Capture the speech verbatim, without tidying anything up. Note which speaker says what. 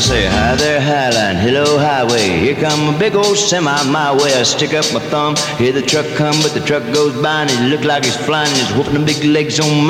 Speaker 1: say, hi there, Highline, hello, highway. Here come a big old semi my way. I stick up my thumb, hear the truck come, but the truck goes by and it look like he's flying and he's whooping the big legs on